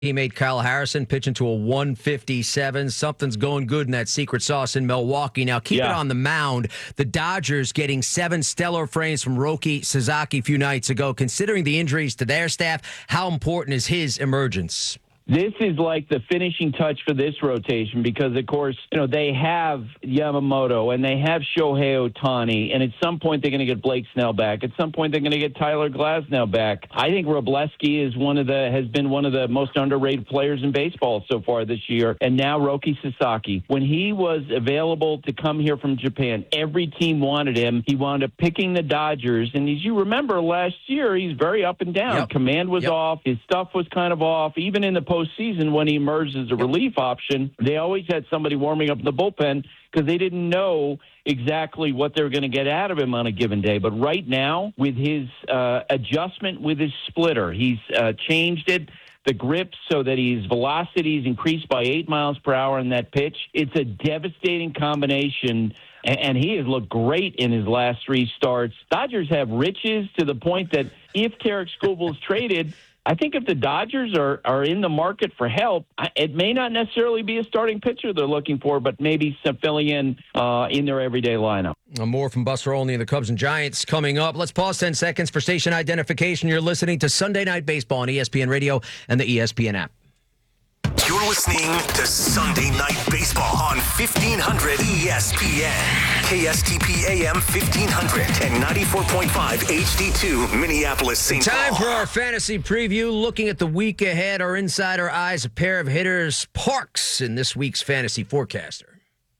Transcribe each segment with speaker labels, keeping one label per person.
Speaker 1: Teammate Kyle Harrison pitching to a 157. Something's going good in that secret sauce in Milwaukee. Now, keep it on the mound. The Dodgers getting 7 stellar frames from Roki Sasaki a few nights ago. Considering the injuries to their staff, how important is his emergence?
Speaker 2: This is like the finishing touch for this rotation because, of course, they have Yamamoto and they have Shohei Ohtani, and at some point they're going to get Blake Snell back. At some point they're going to get Tyler Glasnow back. I think Wroblewski has been one of the most underrated players in baseball so far this year, and now Roki Sasaki. When he was available to come here from Japan, every team wanted him. He wound up picking the Dodgers, and as you remember last year, he's very up and down. Command was off. His stuff was kind of off. Even in the postseason, when he emerged as a relief option, they always had somebody warming up the bullpen because they didn't know exactly what they were going to get out of him on a given day. But right now, with his adjustment with his splitter, he's changed it, the grip, so that his velocity is increased by 8 miles per hour in that pitch. It's a devastating combination, and he has looked great in his last 3 starts. Dodgers have riches to the point that if Tarik Skubal is traded, I think if the Dodgers are in the market for help, it may not necessarily be a starting pitcher they're looking for, but maybe some filling in their everyday lineup.
Speaker 1: More from Buster Olney and the Cubs and Giants coming up. Let's pause 10 seconds for station identification. You're listening to Sunday Night Baseball on ESPN Radio and the ESPN app.
Speaker 3: You're listening to Sunday Night Baseball on 1500 ESPN, KSTP AM 1500 and 94.5 HD2 Minneapolis, St. Paul.
Speaker 1: Time for our fantasy preview. Looking at the week ahead, our insider eyes a pair of hitters, Parks, in this week's fantasy forecaster.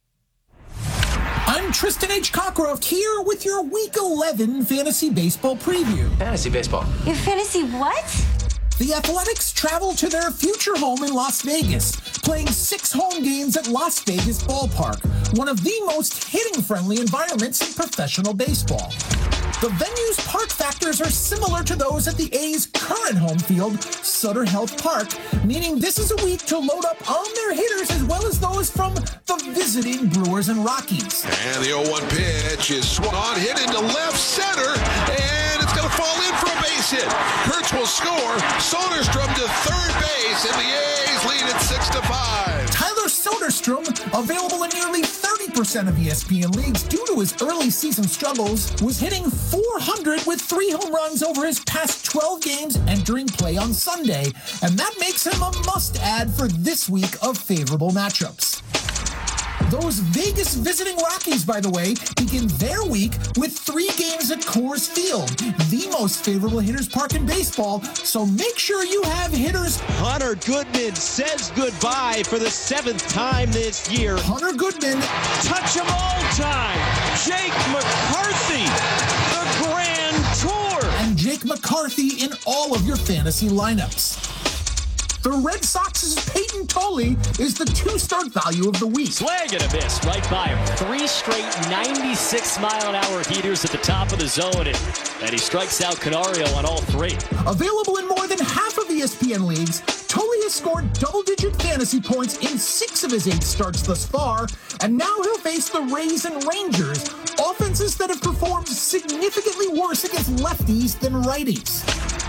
Speaker 4: I'm Tristan H. Cockcroft here with your Week 11 Fantasy Baseball preview.
Speaker 5: Fantasy Baseball.
Speaker 6: Your fantasy what?
Speaker 4: The Athletics travel to their future home in Las Vegas, playing 6 home games at Las Vegas Ballpark, one of the most hitting-friendly environments in professional baseball. The venue's park factors are similar to those at the A's current home field, Sutter Health Park, meaning this is a week to load up on their hitters as well as those from the visiting Brewers and Rockies.
Speaker 7: And the 0-1 pitch is swung on, hit into left center, and it's going to fall in for a base hit. Hertz will score. Soderstrom to third base, and the A's lead at 6-5.
Speaker 4: Tyler Soderstrom, available in nearly 30% of ESPN leagues due to his early season struggles, was hitting .400 with 3 home runs over his past 12 games entering play on Sunday, and that makes him a must-add for this week of favorable matchups. Those Vegas visiting Rockies, by the way, begin their week with 3 games at Coors Field, the most favorable hitters park in baseball, so make sure you have hitters.
Speaker 8: Hunter Goodman says goodbye for the 7th time this year.
Speaker 4: Hunter Goodman.
Speaker 8: Touch 'em all time. Jake McCarthy, the Grand Tour.
Speaker 4: And Jake McCarthy in all of your fantasy lineups. The Red Sox's Peyton Tolley is the 2-start value of the week.
Speaker 9: Swing and a miss right by him. 3 straight 96-mile-an-hour heaters at the top of the zone, and he strikes out Canario on all 3.
Speaker 4: Available in more than half of ESPN leagues, Tolley has scored double-digit fantasy points in 6 of his 8 starts thus far, and now he'll face the Rays and Rangers, offenses that have performed significantly worse against lefties than righties.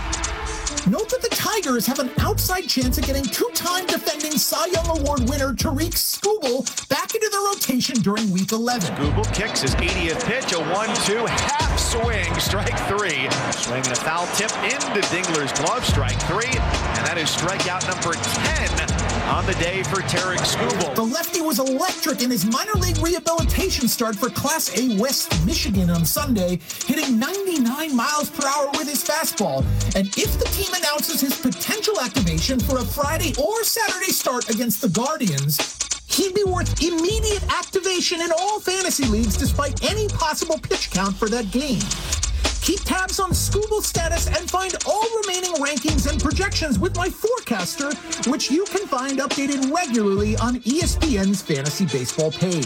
Speaker 4: Note that the Tigers have an outside chance of getting 2-time defending Cy Young Award winner Tarik Skubal back into the rotation during Week 11.
Speaker 10: Skubal kicks his 80th pitch, a 1-2, half swing, strike 3. Swinging a foul tip into Dingler's glove, strike 3. And that is strikeout number 10 on the day for Tarik Skubal.
Speaker 4: The lefty was electric in his minor league rehabilitation start for Class A West Michigan on Sunday, hitting 99 miles per hour with his fastball. And if the team announces his potential activation for a Friday or Saturday start against the Guardians, he'd be worth immediate activation in all fantasy leagues despite any possible pitch count for that game. Keep tabs on Skubal's status and find all remaining rankings and projections with my forecaster, which you can find updated regularly on ESPN's Fantasy Baseball page.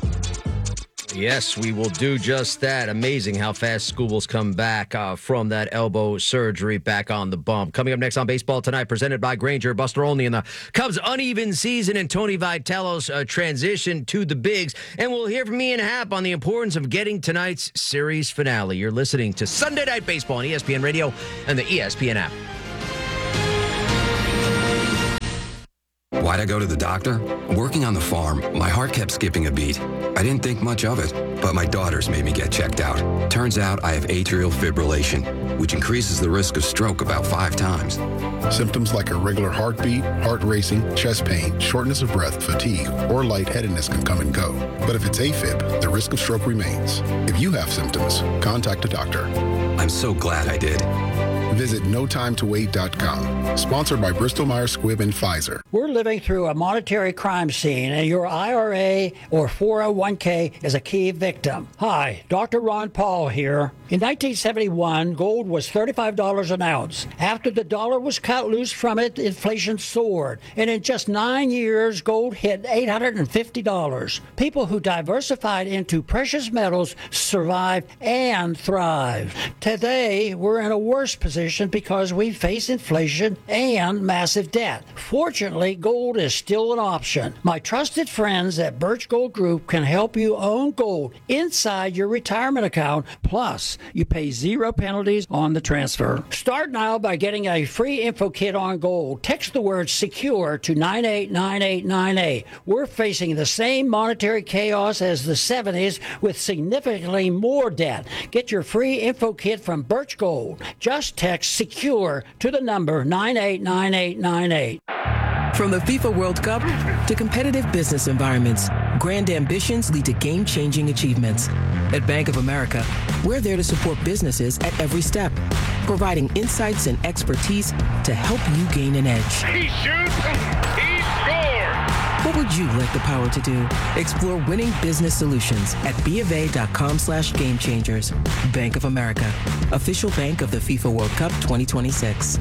Speaker 1: Yes, we will do just that. Amazing how fast Skubal's come back from that elbow surgery, back on the bump. Coming up next on Baseball Tonight, presented by Grainger, Buster Olney and the Cubs' uneven season and Tony Vitello's transition to the bigs. And we'll hear from Ian Happ on the importance of getting tonight's series finale. You're listening to Sunday Night Baseball on ESPN Radio and the ESPN app.
Speaker 5: Why'd I go to the doctor? Working on the farm, my heart kept skipping a beat. I didn't think much of it, but my daughters made me get checked out. Turns out I have atrial fibrillation, which increases the risk of stroke about 5 times.
Speaker 6: Symptoms like irregular heartbeat, heart racing, chest pain, shortness of breath, fatigue, or lightheadedness can come and go. But if it's AFib, the risk of stroke remains. If you have symptoms, contact a doctor.
Speaker 5: I'm so glad I did.
Speaker 6: Visit notimetowait.com. Sponsored by Bristol-Myers Squibb and Pfizer.
Speaker 11: We're living through a monetary crime scene, and your IRA or 401k is a key victim. Hi, Dr. Ron Paul here. In 1971, gold was $35 an ounce. After the dollar was cut loose from it, inflation soared. And in just 9 years, gold hit $850. People who diversified into precious metals survived and thrived. Today, we're in a worse position because we face inflation and massive debt. Fortunately, gold is still an option. My trusted friends at Birch Gold Group can help you own gold inside your retirement account. Plus, you pay 0 penalties on the transfer. Start now by getting a free info kit on gold. Text the word SECURE to 989898. We're facing the same monetary chaos as the 70s with significantly more debt. Get your free info kit from Birch Gold. Just text SECURE to the number 989898.
Speaker 12: From the FIFA World Cup to competitive business environments, grand ambitions lead to game-changing achievements. At Bank of America, we're there to support businesses at every step, providing insights and expertise to help you gain an edge.
Speaker 13: He shoots, he scores!
Speaker 12: What would you like the power to do? Explore winning business solutions at BofA.com/gamechangers. Bank of America, official bank of the FIFA World Cup 2026.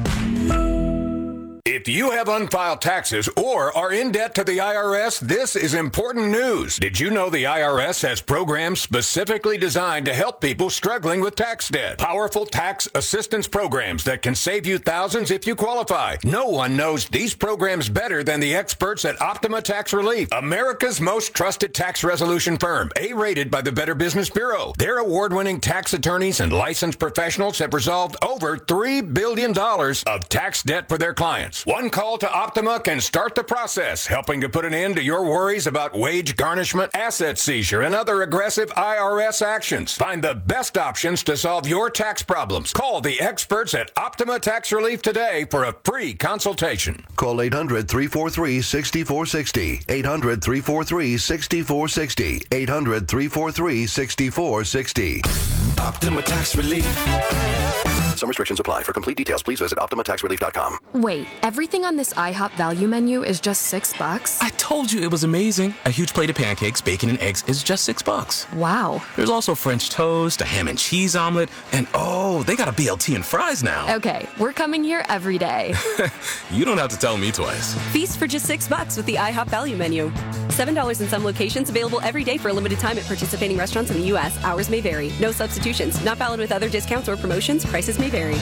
Speaker 3: If you have unfiled taxes or are in debt to the IRS, this is important news. Did you know the IRS has programs specifically designed to help people struggling with tax debt? Powerful tax assistance programs that can save you thousands if you qualify. No one knows these programs better than the experts at Optima Tax Relief, America's most trusted tax resolution firm, A-rated by the Better Business Bureau. Their award-winning tax attorneys and licensed professionals have resolved over $3 billion of tax debt for their clients. One call to Optima can start the process, helping to put an end to your worries about wage garnishment, asset seizure, and other aggressive IRS actions. Find the best options to solve your tax problems. Call the experts at Optima Tax Relief today for a free consultation.
Speaker 14: Call 800-343-6460. 800-343-6460. 800-343-6460.
Speaker 3: Optima Tax Relief.
Speaker 14: Some restrictions apply. For complete details, please visit OptimaTaxRelief.com.
Speaker 15: Wait, everything on this IHOP value menu is just $6?
Speaker 16: I told you it was amazing. A huge plate of pancakes, bacon, and eggs is just $6.
Speaker 15: Wow.
Speaker 16: There's also French toast, a ham and cheese omelet, and oh, they got a BLT and fries now.
Speaker 15: Okay, we're coming here every day.
Speaker 16: You don't have to tell me twice.
Speaker 17: Feast for just $6 with the IHOP value menu. $7 in some locations, available every day for a limited time at participating restaurants in the U.S. Hours may vary. No substitutions. Not valid with other discounts or promotions. Prices may vary.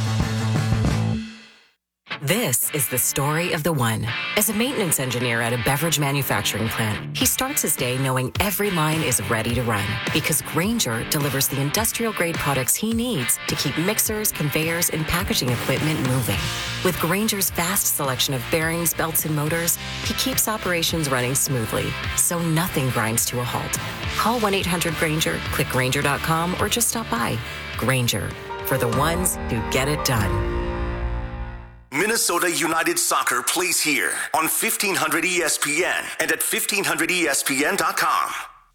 Speaker 18: This is the story of the one. As a maintenance engineer at a beverage manufacturing plant, he starts his day knowing every line is ready to run because Grainger delivers the industrial-grade products he needs to keep mixers, conveyors, and packaging equipment moving. With Grainger's vast selection of bearings, belts, and motors, he keeps operations running smoothly, so nothing grinds to a halt. Call 1-800-GRAINGER, click Grainger.com, or just stop by. Grainger, for the ones who get it done.
Speaker 3: Minnesota United Soccer plays here on 1500 ESPN and at 1500ESPN.com.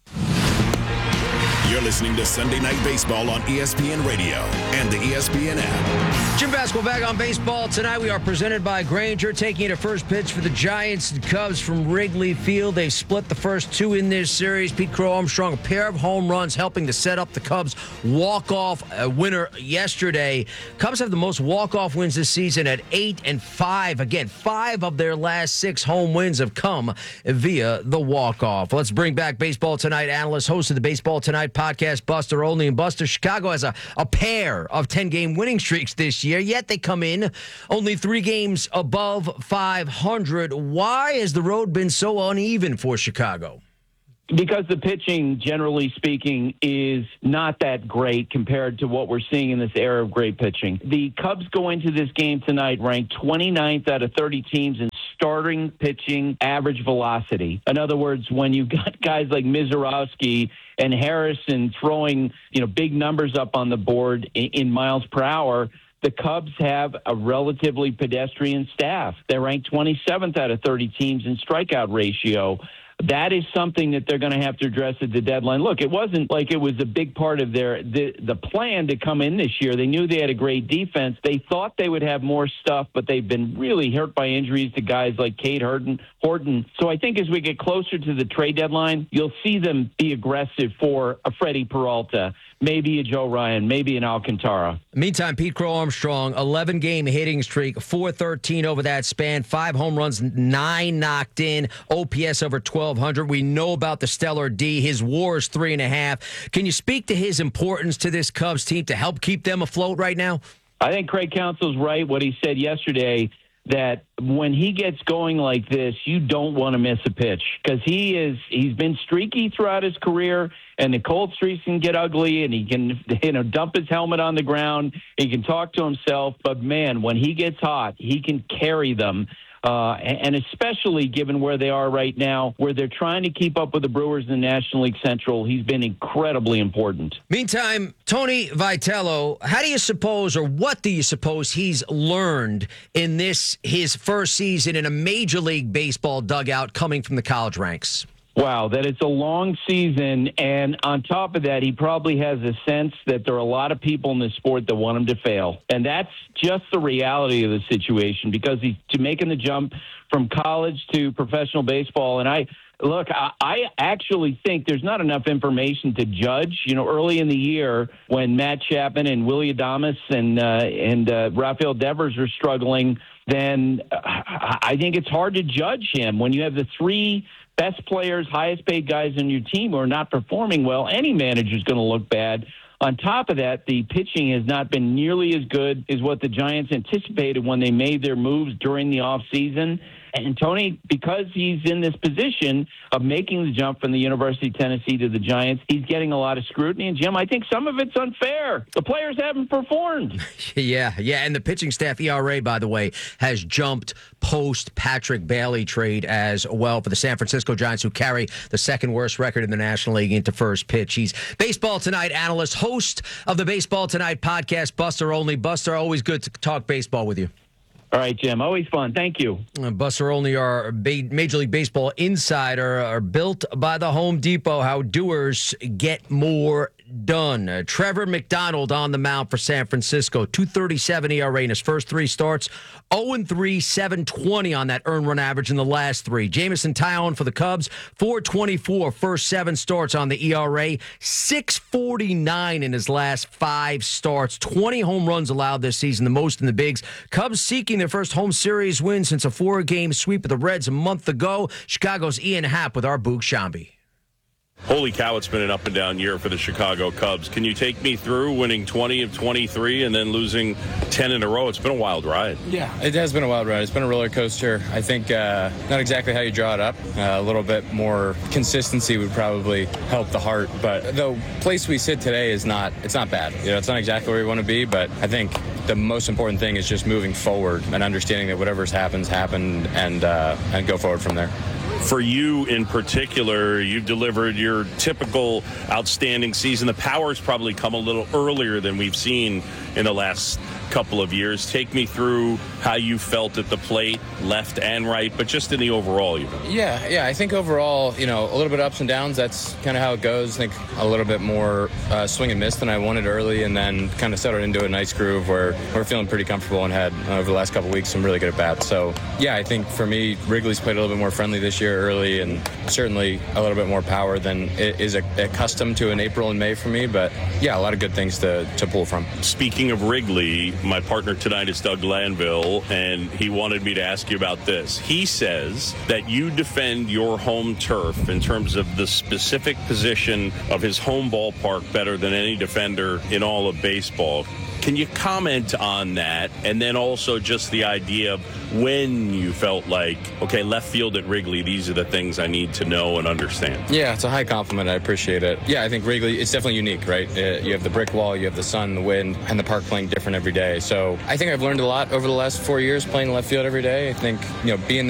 Speaker 19: You're listening to Sunday Night Baseball on ESPN Radio and the ESPN app.
Speaker 1: Jim Basketball back on baseball tonight. We are presented by Grainger, taking it a first pitch for the Giants and Cubs from Wrigley Field. They split the first two in this series. Pete Crow Armstrong, a pair of home runs, helping to set up the Cubs' walk-off winner yesterday. Cubs have the most walk-off wins this season at 8-5. Again, 5 of their last 6 home wins have come via the walk-off. Let's bring back Baseball Tonight analyst, host of the Baseball Tonight podcast, Buster Olney. And Buster, Chicago has a pair of 10-game winning streaks this year, yet they come in only 3 games above 500. Why has the road been so uneven for Chicago?
Speaker 2: Because the pitching, generally speaking, is not that great compared to what we're seeing in this era of great pitching. The Cubs go into this game tonight ranked 29th out of 30 teams in starting pitching average velocity. In other words, when you got guys like Mizorowski and Harrison throwing, big numbers up on the board in miles per hour, the Cubs have a relatively pedestrian staff. They're ranked 27th out of 30 teams in strikeout ratio. That is something that they're going to have to address at the deadline. Look, it wasn't like it was a big part of the plan to come in this year. They knew they had a great defense. They thought they would have more stuff, but they've been really hurt by injuries to guys like Cade Horton. So I think as we get closer to the trade deadline, you'll see them be aggressive for a Freddie Peralta, maybe a Joe Ryan, maybe an Alcantara.
Speaker 1: Meantime, Pete Crow Armstrong, 11-game hitting streak, .413 over that span, 5 home runs, 9 knocked in, OPS over 1,200. We know about the stellar D. His WAR is 3.5. Can you speak to his importance to this Cubs team to help keep them afloat right now?
Speaker 2: I think Craig Counsell's right, what he said yesterday, that when he gets going like this, you don't want to miss a pitch because he's been streaky throughout his career, and the cold streaks can get ugly, and he can dump his helmet on the ground. He can talk to himself, but man, when he gets hot, he can carry them. And especially given where they are right now, where they're trying to keep up with the Brewers in the National League Central, he's been incredibly important.
Speaker 1: Meantime, Tony Vitello, how do you suppose, or what do you suppose he's learned in his first season in a Major League Baseball dugout coming from the college ranks?
Speaker 2: Wow, that it's a long season, and on top of that, he probably has a sense that there are a lot of people in the sport that want him to fail. And that's just the reality of the situation, because he's making the jump from college to professional baseball. And I actually think there's not enough information to judge. Early in the year when Matt Chapman and Willie Adames and Rafael Devers are struggling, then I think it's hard to judge him. When you have the 3 best players, highest paid guys on your team who are not performing well, any manager is going to look bad. On top of that, the pitching has not been nearly as good as what the Giants anticipated when they made their moves during the offseason. And Tony, because he's in this position of making the jump from the University of Tennessee to the Giants, he's getting a lot of scrutiny. And, Jim, I think some of it's unfair. The players haven't performed.
Speaker 1: Yeah. And the pitching staff ERA, by the way, has jumped post-Patrick Bailey trade as well for the San Francisco Giants, who carry the second worst record in the National League into first pitch. He's Baseball Tonight analyst, host of the Baseball Tonight podcast, Buster Olney. Buster, always good to talk baseball with you.
Speaker 2: All right, Jim. Always fun. Thank you.
Speaker 1: Buster Olney, our Major League Baseball insider, are built by the Home Depot. How doers get more done. Trevor McDonald on the mound for San Francisco. 2.37 ERA in his first 3 starts. 0-3, 7.20 on that earned run average in the last 3. Jameson Taillon for the Cubs. 4.24 first 7 starts on the ERA. 6.49 in his last 5 starts. 20 home runs allowed this season, the most in the bigs. Cubs seeking their first home series win since a 4-game sweep of the Reds a month ago. Chicago's Ian Happ with our Boog Shambi.
Speaker 20: Holy cow, it's been an up and down year for the Chicago Cubs. Can you take me through winning 20 of 23 and then losing 10 in a row? It's been a wild ride.
Speaker 21: Yeah, it has been a wild ride. It's been a roller coaster. I think not exactly how you draw it up. A little bit more consistency would probably help the heart. But the place we sit today it's not bad. It's not exactly where we want to be, but I think the most important thing is just moving forward and understanding that whatever's happened and go forward from there.
Speaker 20: For you in particular, you've delivered your typical outstanding season. The power's probably come a little earlier than we've seen in the last couple of years. Take me through how you felt at the plate, left and right, but just in the overall.
Speaker 21: Yeah. I think overall, a little bit of ups and downs. That's kind of how it goes. I think a little bit more swing and miss than I wanted early, and then kind of settled into a nice groove where we're feeling pretty comfortable and had, over the last couple of weeks, some really good at-bats. So, yeah, I think for me, Wrigley's played a little bit more friendly this year early, and certainly a little bit more power than it is accustomed to in April and May for me. But, yeah, a lot of good things to pull from.
Speaker 20: Speaking of Wrigley, my partner tonight is Doug Glanville, and he wanted me to ask you about this. He says that you defend your home turf in terms of the specific position of his home ballpark better than any defender in all of baseball. Can you comment on that? And then also just the idea of when you felt like, okay, left field at Wrigley, these are the things I need to know and understand.
Speaker 21: Yeah, it's a high compliment. I appreciate it. Yeah, I think Wrigley, it's definitely unique, right? You have the brick wall, you have the sun, the wind, and the park playing different every day. So I think I've learned a lot over the last 4 years playing left field every day. I think, being